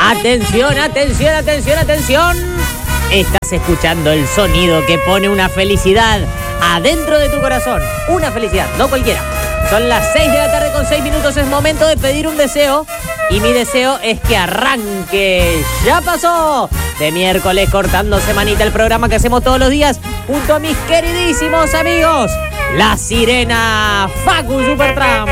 Atención, atención, atención, atención. Estás escuchando el sonido que pone una felicidad adentro de tu corazón. Una felicidad, no cualquiera. Son las 6 de la tarde con 6 minutos. Es momento de pedir un deseo. Y mi deseo es que arranque. Ya pasó. De miércoles cortando semanita el programa que hacemos todos los días junto a mis queridísimos amigos La Sirena, Facu Supertramp.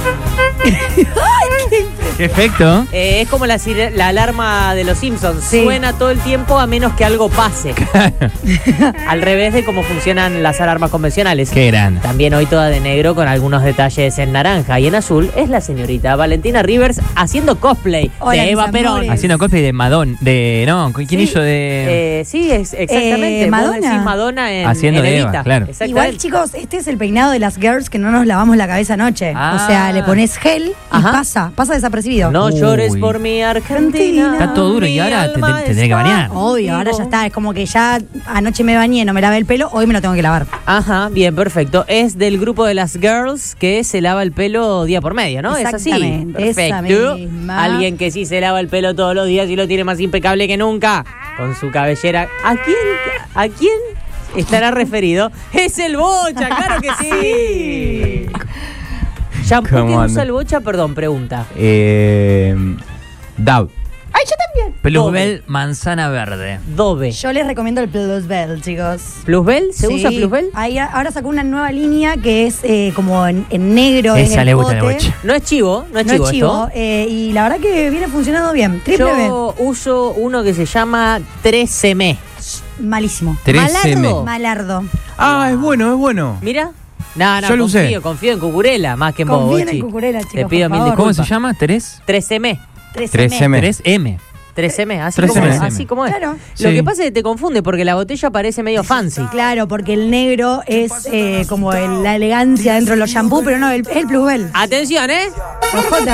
¡Qué efecto! Es como la alarma de los Simpsons. Sí. Suena todo el tiempo a menos que algo pase. Al revés de cómo funcionan las alarmas convencionales. ¡Qué gran! También hoy toda de negro con algunos detalles en naranja y en azul es la señorita Valentina Rivers haciendo cosplay. Hola, de Eva Perón. Haciendo cosplay de Madonna. ¿Quién hizo de...? Sí, exactamente. Madonna. Madonna haciendo en de Evita. Eva, claro. Igual, chicos, este es el peinado de las girls que no nos lavamos la cabeza anoche. O sea, le pones gel y pasa desapercibido. No llores por mi Argentina. Está todo duro y ahora te tenés que bañar. Obvio, ahora ya está. Es como que ya anoche me bañé, no me lavé el pelo, hoy me lo tengo que lavar. Ajá, bien, perfecto. Es del grupo de las girls que se lava el pelo día por medio, ¿no? Es así. Perfecto. Alguien que sí se lava el pelo todos los días y lo tiene más impecable que nunca. Con su cabellera. ¿A quién estará referido? ¡Es el Bocha! ¡Claro que sí! ¿Shampoo que usa el Bocha? Perdón, pregunta. Dove. ¡Ay, yo también! Plusbel manzana verde. Dove. Yo les recomiendo el Plusbel, chicos. ¿Plusbel? ¿Se usa Plusbel? Ahora sacó una nueva línea que es como en negro. Esa le gusta el Bocha. No es chivo, no es chivo. Y la verdad que viene funcionando bien. Yo uso uno que se llama 13M. Malísimo. 13M. Malardo. Ah, es bueno. Mira. No, yo lo usé. Confío en Cucurella más que en vos, Confíen en Cucurella, chicos. Te pido mil disculpas. ¿Cómo se llama? 13M. 3M. 3M, así 3M. Así como es. Claro. Lo que pasa es que te confunde porque la botella parece medio fancy. Claro, porque el negro es como la elegancia dentro de los shampoos, pero no, es el Plusbel. Atención, Ojota.